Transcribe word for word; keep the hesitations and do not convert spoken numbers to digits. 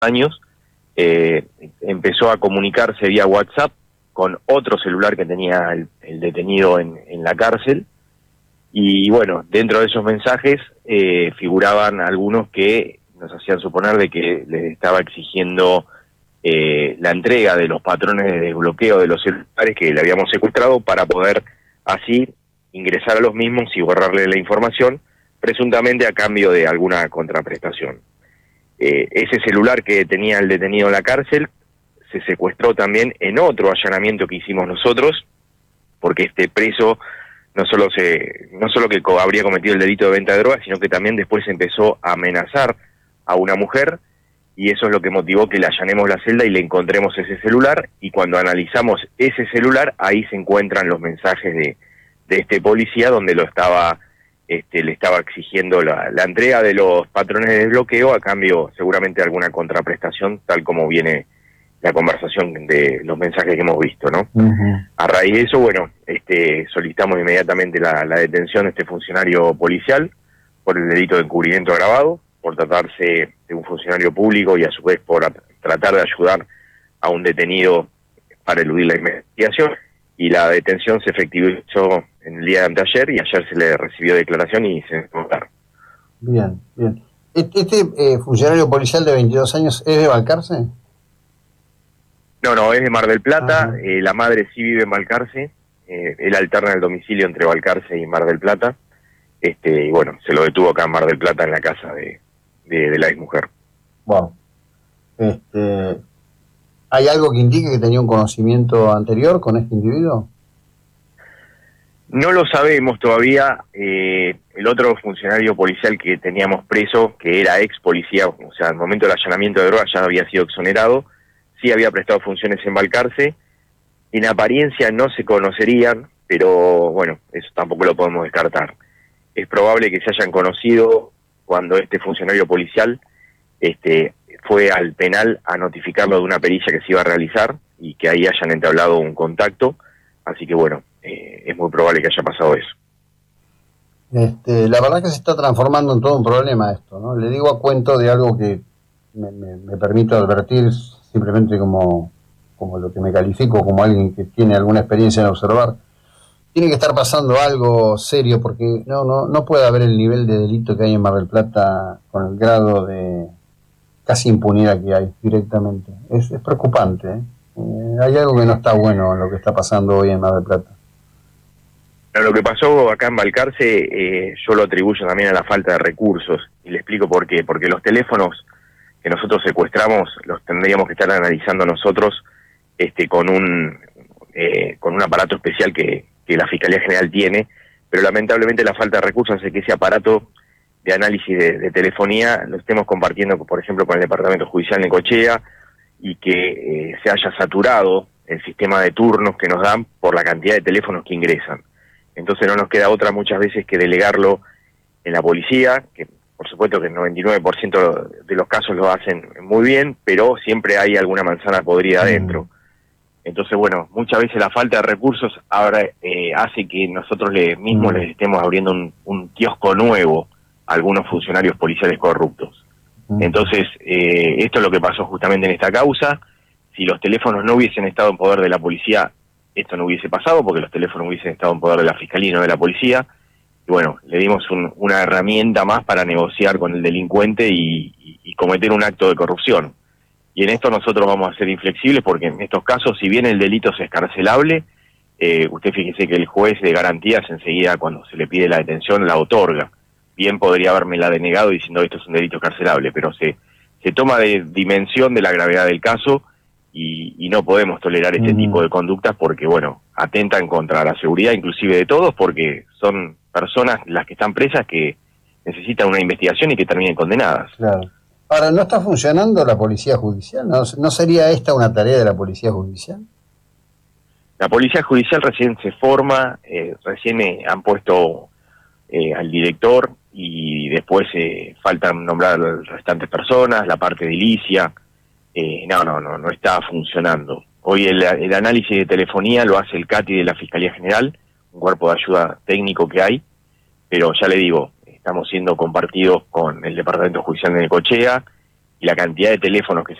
años, eh, empezó a comunicarse vía WhatsApp con otro celular que tenía el, el detenido en, en la cárcel, y bueno, dentro de esos mensajes eh, figuraban algunos que nos hacían suponer de que les estaba exigiendo eh, la entrega de los patrones de desbloqueo de los celulares que le habíamos secuestrado para poder así ingresar a los mismos y borrarle la información, presuntamente a cambio de alguna contraprestación. Eh, ese celular que tenía el detenido en la cárcel se secuestró también en otro allanamiento que hicimos nosotros, porque este preso no solo se no solo que co- habría cometido el delito de venta de drogas, sino que también después empezó a amenazar a una mujer, y eso es lo que motivó que le allanemos la celda y le encontremos ese celular, y cuando analizamos ese celular, ahí se encuentran los mensajes de, de este policía donde lo estaba este le estaba exigiendo la, la entrega de los patrones de desbloqueo a cambio seguramente de alguna contraprestación, tal como viene la conversación de los mensajes que hemos visto, ¿no? Uh-huh. A raíz de eso, bueno, este, solicitamos inmediatamente la, la detención de este funcionario policial por el delito de encubrimiento agravado, por tratarse de un funcionario público y a su vez por a, tratar de ayudar a un detenido para eludir la investigación, y la detención se efectivizó en el día de anteayer y ayer se le recibió declaración y se votaron. Bien, bien. ¿Este eh, funcionario policial de veintidós años es de Balcarce? No, no, es de Mar del Plata. Eh, la madre sí vive en Balcarce, eh, él alterna el domicilio entre Balcarce y Mar del Plata, este, y bueno, se lo detuvo acá en Mar del Plata en la casa de, de, de la exmujer. Wow. Este, ¿hay algo que indique que tenía un conocimiento anterior con este individuo? No lo sabemos todavía. Eh, el otro funcionario policial que teníamos preso, que era ex policía, o sea, al momento del allanamiento de drogas ya había sido exonerado, sí había prestado funciones en Balcarce. En apariencia no se conocerían, pero bueno, eso tampoco lo podemos descartar. Es probable que se hayan conocido cuando este funcionario policial este, fue al penal a notificarlo de una pericia que se iba a realizar y que ahí hayan entablado un contacto, así que bueno, eh, es muy probable que haya pasado eso. Este, la verdad que se está transformando en todo un problema esto, ¿no? Le digo a cuento de algo que me, me, me permito advertir simplemente como, como lo que me califico como alguien que tiene alguna experiencia en observar. Tiene que estar pasando algo serio porque no, no, no puede haber el nivel de delito que hay en Mar del Plata con el grado de casi impunidad que hay directamente. Es, es preocupante, ¿eh? Eh, hay algo que no está bueno en lo que está pasando hoy en Mar del Plata. Pero lo que pasó acá en Balcarce, eh, yo lo atribuyo también a la falta de recursos, y le explico por qué. Porque los teléfonos que nosotros secuestramos los tendríamos que estar analizando nosotros este, con un eh, con un aparato especial que, que la Fiscalía General tiene, pero lamentablemente la falta de recursos hace que ese aparato de análisis de, de telefonía lo estemos compartiendo, por ejemplo, con el Departamento Judicial de Necochea, y que eh, se haya saturado el sistema de turnos que nos dan por la cantidad de teléfonos que ingresan. Entonces no nos queda otra muchas veces que delegarlo en la policía, que por supuesto que el noventa y nueve por ciento de los casos lo hacen muy bien, pero siempre hay alguna manzana podrida adentro. Entonces, bueno, muchas veces la falta de recursos ahora eh, hace que nosotros le, mismos les estemos abriendo un, un kiosco nuevo a algunos funcionarios policiales corruptos. Entonces, eh, esto es lo que pasó justamente en esta causa. Si los teléfonos no hubiesen estado en poder de la policía, esto no hubiese pasado, porque los teléfonos hubiesen estado en poder de la Fiscalía y no de la policía. Y bueno, le dimos un, una herramienta más para negociar con el delincuente y, y, y cometer un acto de corrupción. Y en esto nosotros vamos a ser inflexibles, porque en estos casos, si bien el delito es escarcelable, eh, usted fíjese que el juez de garantías enseguida, cuando se le pide la detención, la otorga. Bien podría haberme la denegado diciendo esto es un delito escarcelable, pero se, se toma de dimensión de la gravedad del caso, y, y no podemos tolerar este uh-huh. tipo de conductas porque, bueno, atentan contra la seguridad inclusive de todos, porque son personas las que están presas que necesitan una investigación y que terminen condenadas. Claro. Ahora, ¿no está funcionando la policía judicial? ¿No, ¿No sería esta una tarea de la policía judicial? La policía judicial recién se forma, eh, recién eh, han puesto eh, al director, y después eh, faltan nombrar a las restantes personas, la parte edilicia. Eh, no, no, no, no está funcionando. Hoy el, el análisis de telefonía lo hace el C A T I de la Fiscalía General, un cuerpo de ayuda técnico que hay, pero ya le digo, estamos siendo compartidos con el Departamento Judicial de Necochea, y la cantidad de teléfonos que se